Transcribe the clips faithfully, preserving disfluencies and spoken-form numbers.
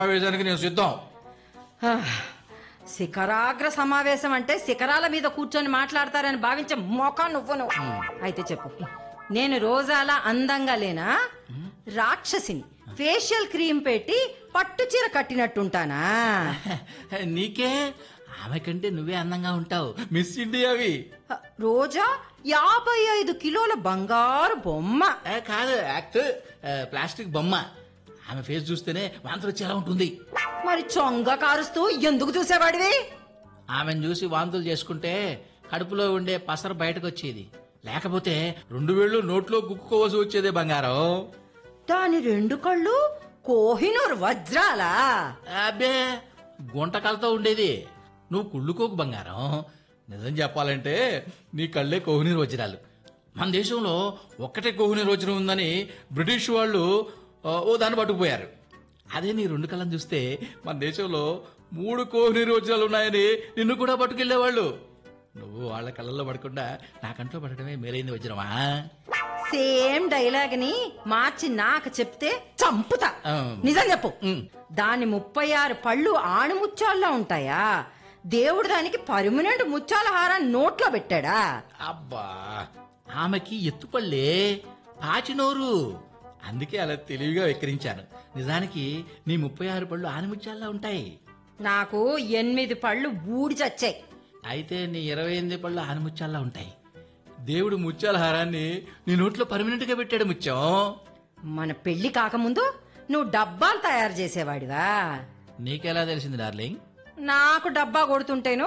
సమావేశానికి నేను సిద్ధం. ఆ, శిఖరాగ్ర సమావేశం అంటే శిఖరాల మీద కూర్చొని మాట్లాడతారని భావించే మొఖం నువ్వును. అయితే చెప్పు, నేను రోజాలా అందంగా లేనా? రాక్షసిని ఫేషియల్ క్రీమ్ పెట్టి పట్టు చీర కట్టినట్టుంటానా? నీకే ఆమె కంటే నువ్వే అందంగా ఉంటావు, మిస్ ఇండియావి. రోజా యాభై ఐదు కిలోల బంగారు బొమ్మ. ఏ, కాదు, యాక్ట్ ప్లాస్టిక్ బొమ్మ. ఆమె ఫేస్ చూస్తేనే వాంతులు వచ్చేలా ఉంటుంది. మరి చొంగ కారుస్తూ ఎందుకు చూసేవాడివి? ఆమెను చూసి వాంతులు చేసుకుంటే కడుపులో ఉండే పసర బయటకు వచ్చేది, లేకపోతే రెండు వేళ్ళు నోట్లో గుక్కుకోవలసి వచ్చేదే బంగారం. దాని రెండు కళ్ళు కోహినూర్ వజ్రాలా? అబ్బే, గుంటకలతో ఉండేది. నువ్వు కుళ్ళుకోకు బంగారం. నిజం చెప్పాలంటే నీ కళ్ళే కోహినూర్ వజ్రాలు. మన దేశంలో ఒక్కటే కోహినూర్ వజ్రం ఉందని బ్రిటిష్ వాళ్ళు ఓ దాన్ని పట్టుకుపోయారు. అదే నీ రెండు కళ్ళని చూస్తే మన దేశంలో మూడు కోహినూర్ వజ్రాలు ఉన్నాయని నిన్ను కూడా పట్టుకెళ్లేవాళ్ళు. నువ్వు వాళ్ళ కళ్ళల్లో పడకుండా నా కంట్లో పడటమే మేలైంది వజ్రమా. సేమ్ డైలాగ్ ని మార్చి నాకు చెప్తే చంపుతా. నిజం చెప్పు, దాని ముప్పై ఆరు పళ్ళు ఆణిముత్యాల్లో ఉంటాయా? దేవుడు దానికి పర్మనెంట్ ముత్యాల హారాన్ని నోట్లో పెట్టాడా? అబ్బా, ఆమెకి ఎత్తుపళ్ళే పాచినోరు, అందుకే అలా తెలివిగా వెక్కిరించాను. నిజానికి నీ ముప్పై ఆరు పళ్ళు ఆనిముత్యాల్లా ఉంటాయి. నాకు ఎనిమిది పళ్ళు బూడి చచ్చాయి. అయితే నీ ఇరవై ఎనిమిది పళ్ళు ఆనిముత్యాల్లా ఉంటాయి. దేవుడు ముత్యాల హారాన్ని నీ నోట్లో పర్మనెంట్ గా పెట్టాడు ముత్యం. మన పెళ్లి కాకముందు నువ్వు డబ్బాలు తయారు చేసేవాడివా? నీకెలా తెలిసింది డార్లింగ్? నాకు డబ్బా కొడుతుంటేను.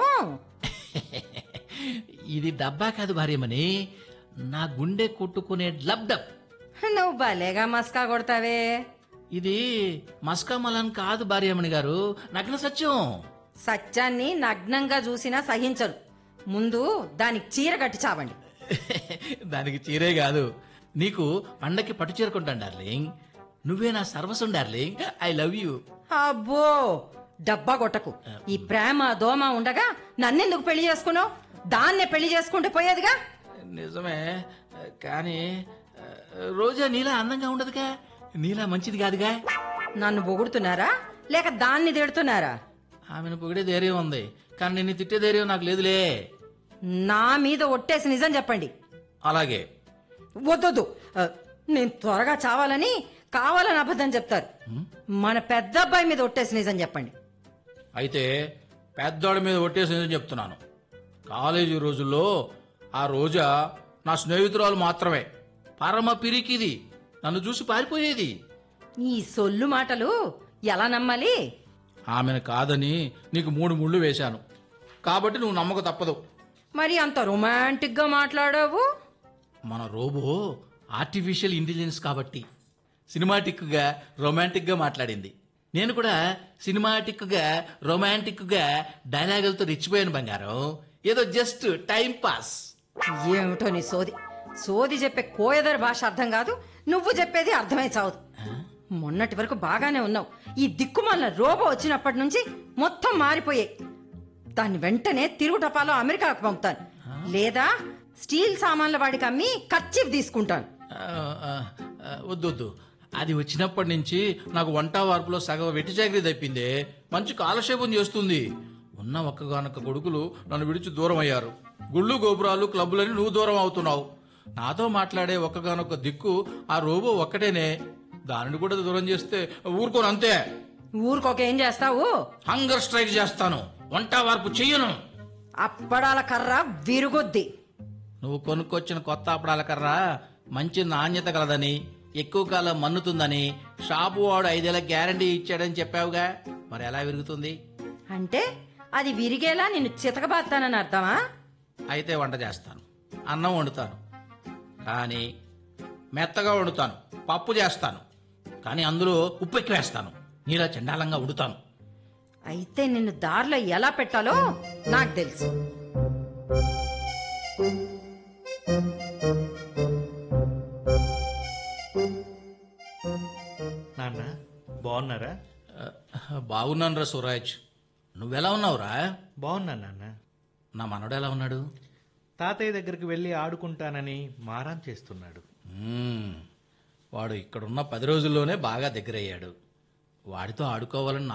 ఇది డబ్బా కాదు భార్యమని, నా గుండె కొట్టుకునే డబ్ డబ్. నువ్వు భలేగా మస్కా కొడతావే. ఇది మస్కా మలన్ కాదు భార్యమణి గారు, నగ్న సత్యం. సత్యాన్ని నగ్నంగా చూసినా సహించరు. ముందు దానికి చీర కట్టి చావండి. దానికి చీరే కాదు, నీకు పండక్కి పట్టు చీర కొంటాను డార్లింగ్. నువ్వే నా సర్వస్వం డార్లింగ్, ఐ లవ్ యూ. అబ్బో, డబ్బా కొట్టకు. ఈ ప్రేమ దోమ ఉండగా నన్నెందుకు పెళ్లి చేసుకున్నావు? దాన్నే పెళ్లి చేసుకుంటే పోయేదిగా. నిజమే, కానీ రోజా నీలా అందంగా ఉండదుగా, నీలా మంచిది కాదుగా. నన్ను పొగుడుతున్నారా లేక దాన్ని తిడుతున్నారా? ఆమెను పొగిడే ధైర్యం ఉంది, కానీ నిన్ను తిట్టే ధైర్యం నాకు లేదులే. నా మీద ఒట్టేసి నిజం చెప్పండి. అలాగే. వద్దొద్దు, నేను త్వరగా చావాలని కావాలని అబద్ధం చెప్తారు. మన పెద్ద అబ్బాయి మీద ఒట్టేసి నిజం చెప్పండి. అయితే పెద్దోడి మీద ఒట్టేసి నిజం చెప్తున్నాను. కాలేజీ రోజుల్లో ఆ రోజా నా స్నేహితురాలు మాత్రమే. పరమ పిరికిది, నన్ను చూసి పారిపోయేది. ఈ సొల్లు మాటలు ఎలా నమ్మాలి? ఆమెను కాదని నీకు మూడు ముళ్ళు వేశాను కాబట్టి నువ్వు నమ్మక తప్పదు. మరి అంత రొమాంటిక్ గా మాట్లాడావు. మన రోబో ఆర్టిఫిషియల్ ఇంటెలిజెన్స్ కాబట్టి సినిమాటిక్ గా రొమాంటిక్ గా మాట్లాడింది. నేను కూడా సినిమాటిక్ గా రొమాంటిక్ గా డైలాగులతో రెచ్చిపోయాను బంగారం. ఏదో జస్ట్ టైం పాస్. ఏమిటో నీ సోది సోది చెప్పే కోయదర్ భాష అర్థం కాదు, నువ్వు చెప్పేది అర్థమై చావదు. మొన్నటి వరకు బాగానే ఉన్నావు. ఈ దిక్కుమాల రోబో వచ్చినప్పటి నుంచి మొత్తం మారిపోయాయి. దాన్ని వెంటనే తిరుగుటపాలో అమెరికాకు పంపుతాను, లేదా స్టీల్ సామాన్ల వాడికి అమ్మి కర్చీఫ్ తీసుకుంటాను. వద్దు వద్దు, అది వచ్చినప్పటి నుంచి నాకు వంట వార్పులో సగం వెట్టి చాకరీ తప్పిందే. మంచి కాలక్షేపం చేస్తుంది. ఉన్న ఒక్కగానొక్క కొడుకులు నన్ను విడిచి దూరం అయ్యారు. గుళ్ళు గోపురాలు క్లబ్బులని నువ్వు దూరం అవుతున్నావు. నాతో మాట్లాడే ఒక్కగానొక్క దిక్కు ఆ రోబో ఒక్కటేనే. దానిని కూడా దూరం చేస్తే ఊరుకోను అంతే. ఊరుకోక ఏం చేస్తావు? హంగర్ స్ట్రైక్ చేస్తాను, వంట వార్పు చెయ్యను. అప్పడాల కర్ర విరుగుద్ది. నువ్వు కొనుక్కొచ్చిన కొత్త అప్పడాల కర్ర మంచి నాణ్యత కలదని, ఎక్కువ కాలం మన్నుతుందని షాపు వాడు ఐదేళ్ల గ్యారంటీ ఇచ్చాడని చెప్పావుగా, మరి ఎలా విరుగుతుంది? అంటే అది విరిగేలా నిన్ను చితకబాస్తానని అర్థమా? అయితే వంట చేస్తాను, అన్నం వండుతాను, కానీ మెత్తగా వండుతాను. పప్పు చేస్తాను, కానీ అందులో ఉప్పు ఎక్కువ వేస్తాను. నీలా చండాలంగా ఉడుతాను. అయితే నిన్ను దారిలో ఎలా పెట్టాలో నాకు తెలుసు. నాన్న బాగున్నారా? బాగున్నాను రా సురాజ్, నువ్వెలా ఉన్నావురా? బాగున్నా నాన్న. నా మనోడు ఎలా ఉన్నాడు? తాతయ్య దగ్గరికి వెళ్ళి ఆడుకుంటానని మారాం చేస్తున్నాడు. వాడు ఇక్కడున్న పది రోజుల్లోనే బాగా దగ్గరయ్యాడు. వాడితో ఆడుకోవాలని